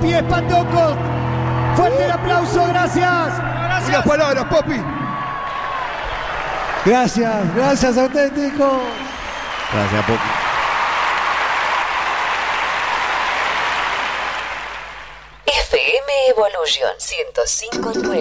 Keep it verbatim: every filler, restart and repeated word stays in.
Popi Espantocos. Fuerte el aplauso, gracias. Gracias. Unas palabras, Popi. Gracias, gracias, auténticos. Gracias, Popi. F M Evolution ciento cinco punto nueve.